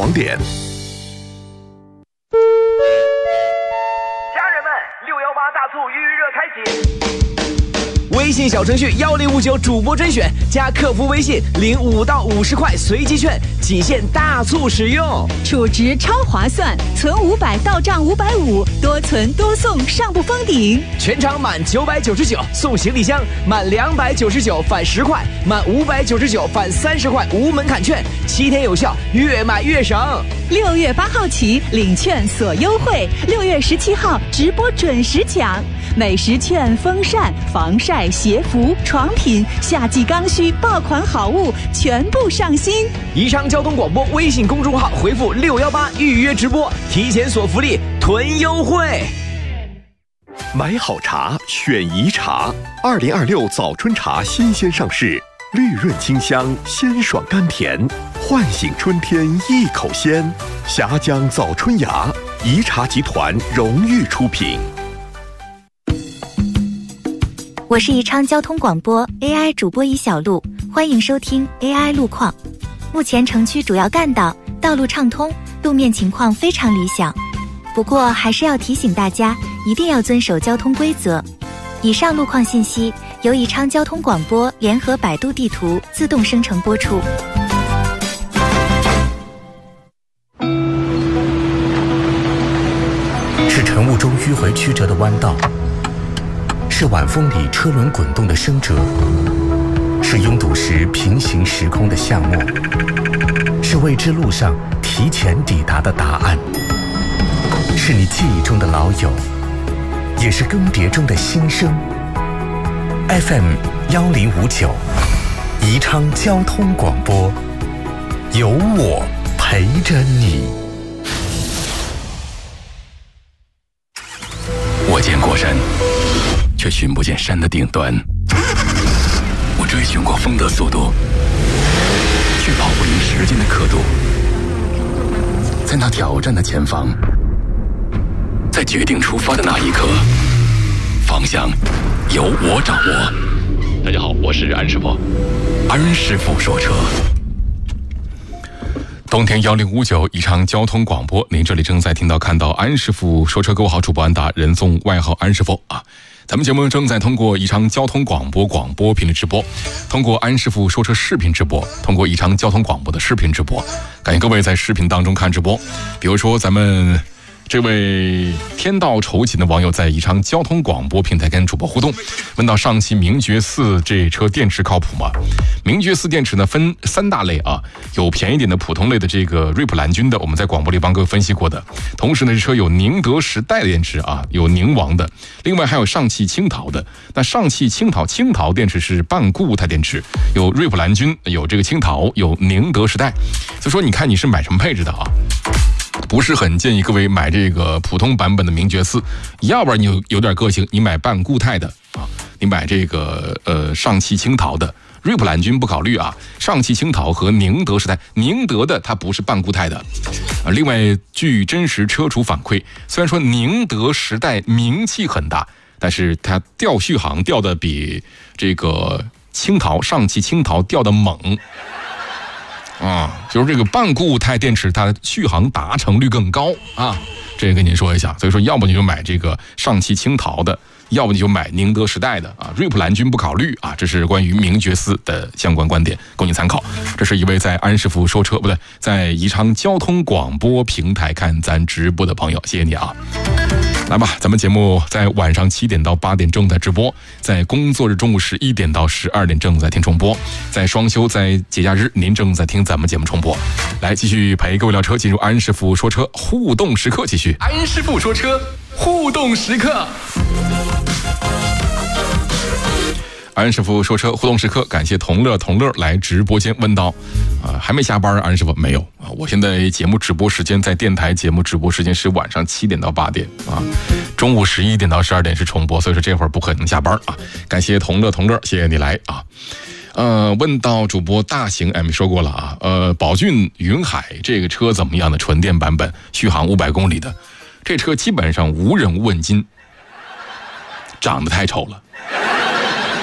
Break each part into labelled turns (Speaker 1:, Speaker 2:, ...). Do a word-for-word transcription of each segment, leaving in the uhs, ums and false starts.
Speaker 1: 网点。
Speaker 2: 家人们，六幺八大促预热开启。
Speaker 3: 微信小程序幺零五九主播甄选，加客服微信领五到五十块随机券，仅限大促使用，
Speaker 4: 储值超划算，存五百到账五百五，多存多送，上不封顶。
Speaker 3: 全场满九百九十九送行李箱，满两百九十九返十块，满五百九十九返三十块无门槛券，七天有效，越买越省。
Speaker 4: 六月八号起领券锁优惠，六月十七号直播准时抢。美食券、风扇、防晒、鞋服、床品、夏季刚需爆款好物全部上新。
Speaker 3: 宜昌交通广播微信公众号回复六幺八预约直播，提前锁福利，囤优惠。
Speaker 1: 买好茶，选宜茶。二零二六早春茶新鲜上市，绿润清香，鲜爽甘甜，唤醒春天一口鲜。峡江早春芽，宜茶集团荣誉出品。
Speaker 5: 我是宜昌交通广播 A I 主播宜小璐，欢迎收听 A I 路况。目前城区主要干道道路畅通，路面情况非常理想。不过还是要提醒大家，一定要遵守交通规则。以上路况信息由宜昌交通广播联合百度地图自动生成播出。
Speaker 6: 是晨雾中迂回曲折的弯道，是晚风里车轮滚动的声折，是拥堵时平行时空的巷陌，是未知路上提前抵达的答案，是你记忆中的老友，也是更迭中的新生。 F M 幺零五九，宜昌交通广播，有我陪着你。
Speaker 7: 我见过山，却寻不见山的顶端。我追寻过风的速度，却跑不赢时间的刻度。在那挑战的前方，在决定出发的那一刻，方向由我掌握。大家好，我是安师傅，安师傅说车。冬天幺零五九宜昌交通广播，您这里正在听到看到安师傅说车，各位好，主播安达，人送外号安师傅啊。咱们节目正在通过宜昌交通广播广播频率直播，通过安师傅说车视频直播，通过宜昌交通广播的视频直播，感谢各位在视频当中看直播。比如说咱们这位天道酬勤的网友在宜昌交通广播平台跟主播互动，问到上汽名爵四这车电池靠谱吗？名爵四电池呢分三大类啊，有便宜点的普通类的这个瑞普蓝军的，我们在广播里帮各位分析过的。同时呢，这车有宁德时代的电池啊，有宁王的，另外还有上汽青陶的。那上汽青陶青陶电池是半固态电池，有瑞普蓝军，有这个青陶，有宁德时代。所以说，你看你是买什么配置的啊？不是很建议各位买这个普通版本的名爵四，要不然你有有点个性，你买半固态的啊，你买这个呃上汽青陶的，瑞普蓝军不考虑啊，上汽青陶和宁德时代，宁德的它不是半固态的啊。另外，据真实车主反馈，虽然说宁德时代名气很大，但是它掉续航掉的比这个青陶上汽青陶掉的猛。啊，就是这个半固态电池，它的续航达成率更高啊，这个跟您说一下。所以说，要不你就买这个上汽青陶的，要不你就买宁德时代的啊，瑞普蓝军不考虑啊。这是关于名爵四的相关观点，供你参考。这是一位在安师傅说车不对，在宜昌交通广播平台看咱直播的朋友，谢谢你啊。来吧，咱们节目在晚上七点到八点正在直播，在工作日中午十一点到十二点正在听重播，在双休在节假日您正在听咱们节目重播。来，继续陪各位聊车，进入安师傅说车互动时刻，继续安师傅说车互动时刻。安师傅说车互动时刻，感谢同乐同乐来直播间问道，啊、呃，还没下班？安师傅没有啊，我现在节目直播时间在电台节目直播时间是晚上七点到八点啊，中午十一点到十二点是重播，所以说这会儿不可能下班啊。感谢同乐同乐，谢谢你来啊。呃，问到主播大型 M 说过了啊，呃，宝骏云海这个车怎么样的？纯电版本，续航五百公里的，这车基本上无人问津，长得太丑了。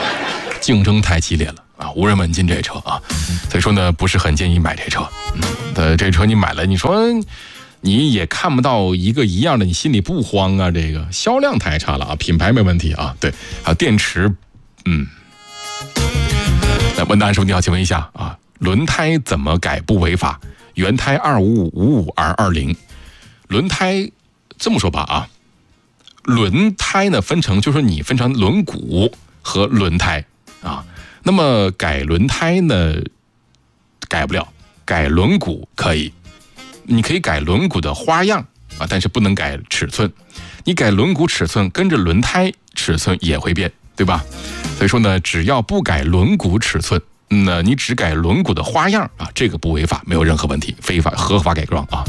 Speaker 7: 竞争太激烈了啊，无人问津这车啊，所以说呢，不是很建议买这车。嗯， 的这车你买了，你说你也看不到一个一样的，你心里不慌啊？这个销量太差了啊，品牌没问题啊，对，还有电池，嗯。来问答安师傅你好，请问一下啊，轮胎怎么改不违法？原胎二五五五五 R 二零，轮胎这么说吧啊，轮胎呢分成就是你分成轮毂和轮胎啊，那么改轮胎呢改不了，改轮毂可以，你可以改轮毂的花样啊，但是不能改尺寸。你改轮毂尺寸，跟着轮胎尺寸也会变，对吧？所以说呢，只要不改轮毂尺寸，那你只改轮毂的花样啊，这个不违法，没有任何问题，非法合法改装啊。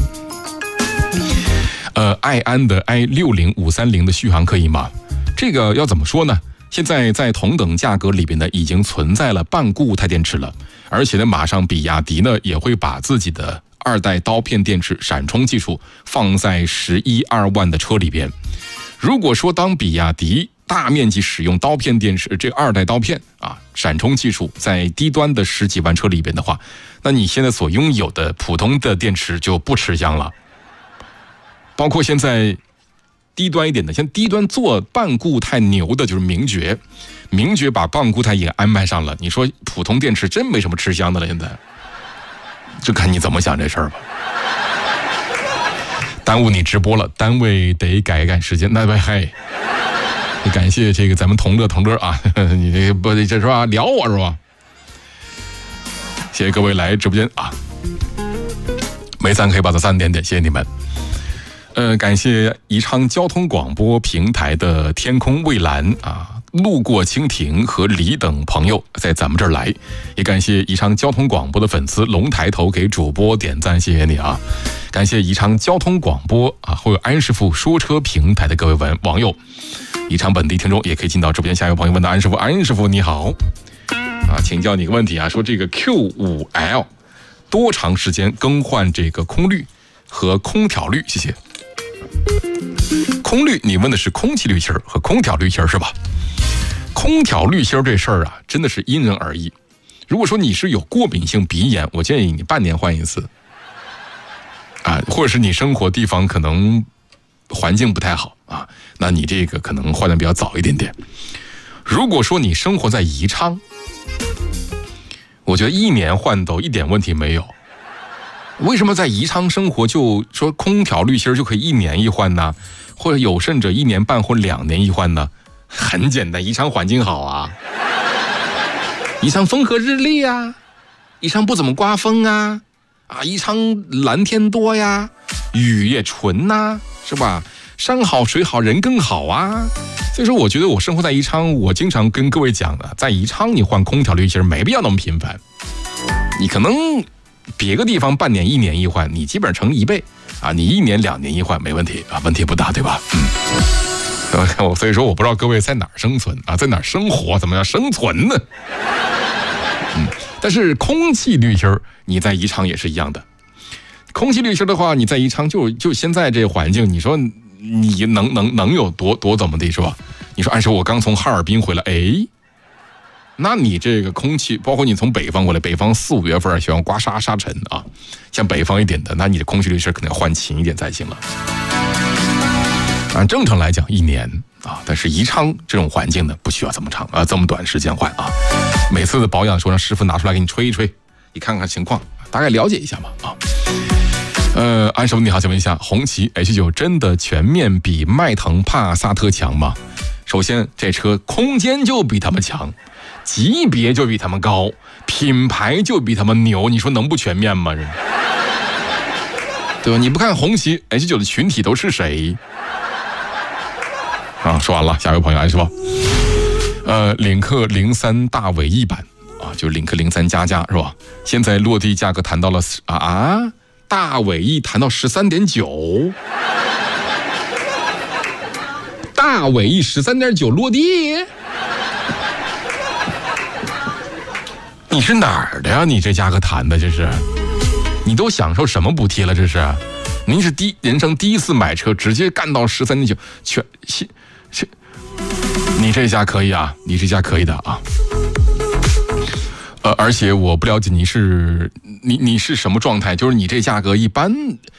Speaker 7: 呃，爱安的 i 六零五三零的续航可以吗？这个要怎么说呢？现在在同等价格里边呢，已经存在了半固态电池了，而且呢，马上比亚迪呢也会把自己的二代刀片电池闪充技术放在十一二万的车里边。如果说当比亚迪大面积使用刀片电池，这二代刀片啊，闪充技术在低端的十几万车里边的话，那你现在所拥有的普通的电池就不吃香了。包括现在低端一点的，像低端做半固态牛的就是名爵，名爵把半固态也安排上了。你说普通电池真没什么吃香的了，现在就看你怎么想这事儿吧。耽误你直播了，单位得改一改时间。那喂嘿。感谢这个咱们同乐同乐啊，你这不这是吧？聊我是吧？谢谢各位来直播间啊，每三可以把它三点点，谢谢你们。呃，感谢宜昌交通广播平台的天空蔚蓝啊，路过蜻蜓和李等朋友在咱们这儿来，也感谢宜昌交通广播的粉丝龙抬头给主播点赞，谢谢你啊！感谢宜昌交通广播啊，或者安师傅说车平台的各位网网友。宜昌本地听众也可以进到直播间。下一位朋友问的安师傅，安师傅你好啊，请教你一个问题啊，说这个 Q 五 L 多长时间更换这个空滤和空调滤？谢谢。空滤你问的是空气滤芯和空调滤芯是吧？空调滤芯这事儿啊，真的是因人而异。如果说你是有过敏性鼻炎，我建议你半年换一次啊，或者是你生活地方可能环境不太好啊，那你这个可能换的比较早一点点。如果说你生活在宜昌，我觉得一年换都一点问题没有。为什么在宜昌生活就说空调滤芯就可以一年一换呢？或者有甚者一年半或两年一换呢？很简单，宜昌环境好啊，宜昌风和日丽啊，宜昌不怎么刮风啊，啊，宜昌蓝天多呀，雨也纯呐、啊，是吧？山好水好人更好啊。所以说我觉得我生活在宜昌，我经常跟各位讲的，在宜昌你换空调滤芯没必要那么频繁，你可能别个地方半年一年一换，你基本上乘一倍啊，你一年两年一换没问题啊，问题不大，对吧？嗯，所以说我不知道各位在哪儿生存啊，在哪儿生活，怎么样生存呢？嗯，但是空气滤芯你在宜昌也是一样的。空气滤芯的话，你在宜昌就就现在这环境，你说你能能能有多多怎么地是吧？你说按说我刚从哈尔滨回来，哎，那你这个空气，包括你从北方过来，北方四五月份喜欢刮沙沙尘啊，像北方一点的，那你的空气滤芯可能要换勤一点才行了。按正常来讲一年啊，但是宜昌这种环境呢，不需要这么长啊，这么短时间换啊。每次保养说让师傅拿出来给你吹一吹，你看看情况，大概了解一下嘛啊。呃，安师傅你好，请问一下，红旗 H 九 真的全面比迈腾、帕萨特强吗？首先，这车空间就比他们强，级别就比他们高，品牌就比他们牛，你说能不全面吗？对吧？你不看红旗 H 九 的群体都是谁？啊，说完了，下一位朋友安师傅，呃，领克零三大尾翼版啊，就是领克零三加加是吧？现在落地价格谈到了啊啊，大尾翼谈到十三点九，大尾翼十三点九落地，你是哪儿的呀？你这价格谈的这是，你都享受什么补贴了？这是，您是第人生第一次买车，直接干到十三点九，全是。你这家可以啊，你这家可以的啊。 呃，而且我不了解你是你你是什么状态，就是你这价格一般